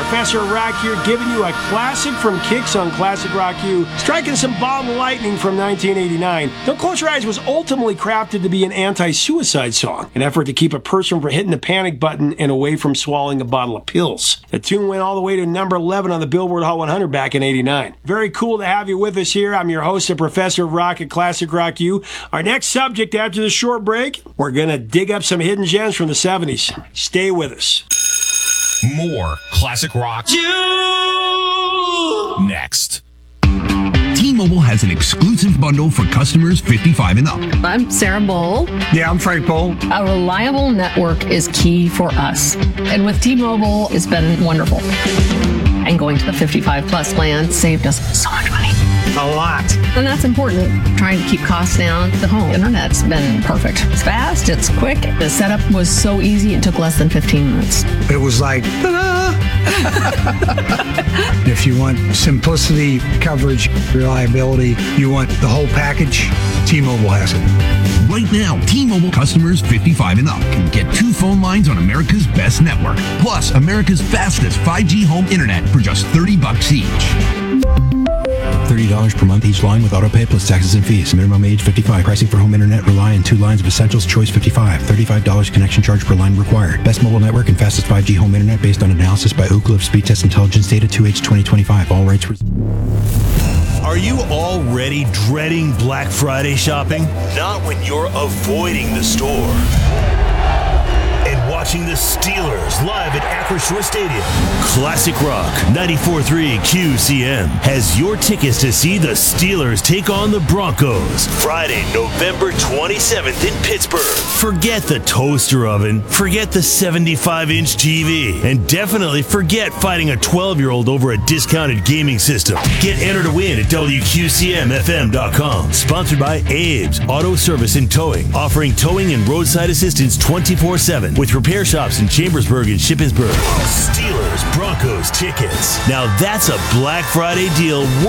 Professor Rock here, giving you a classic from Kix on Classic Rock U, striking some bomb lightning from 1989. Don't Close Your Eyes was ultimately crafted to be an anti-suicide song, an effort to keep a person from hitting the panic button and away from swallowing a bottle of pills. The tune went all the way to number 11 on the Billboard Hot 100 back in 89. Very cool to have you with us here. I'm your host, the Professor of Rock at Classic Rock U. Our next subject after the short break, we're going to dig up some hidden gems from the 70s. Stay with us. More Classic Rock next. T-Mobile has an exclusive bundle for customers 55 and up. I'm Sarah Bowl. Yeah, I'm Frank Bowl. A reliable network is key for us. And with T-Mobile, it's been wonderful. And going to the 55 plus plan saved us so much money. A lot. And that's important. Trying to keep costs down. The home internet's been perfect. It's fast, it's quick. The setup was so easy, it took less than 15 minutes. It was like, ta-da! If you want simplicity, coverage, reliability, you want the whole package, T-Mobile has it. Right now, T-Mobile customers 55 and up can get 2 phone lines on America's best network, plus America's fastest 5G home internet for just $30 each. $30 per month each line with autopay plus taxes and fees. Minimum age 55. Pricing for home internet rely on 2 lines of Essentials Choice 55. $35 connection charge per line required. Best mobile network and fastest 5G home internet based on analysis by Ookla of Speed Test Intelligence Data 2H 2025. All rights reserved. Are you already dreading Black Friday shopping? Not when you're avoiding the store and watching the Steelers live at Acrisure Stadium. Classic Rock 94.3 QCM has your tickets to see the Steelers take on the Broncos Friday, November 27th in Pittsburgh. Forget the toaster oven, forget the 75-inch TV, and definitely forget fighting a 12-year-old over a discounted gaming system. Get entered to win at WQCMFM.com. Sponsored by Abe's Auto Service and Towing, offering towing and roadside assistance 24/7 with repair shops in Chambersburg and Shippensburg. Steelers Broncos tickets. Now that's a Black Friday deal